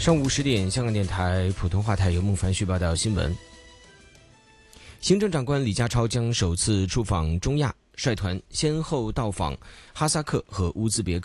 上午10点，香港电台普通话台由孟凡旭报道新闻。行政长官李家超将首次出访中亚，率团先后到访哈萨克和乌兹别克。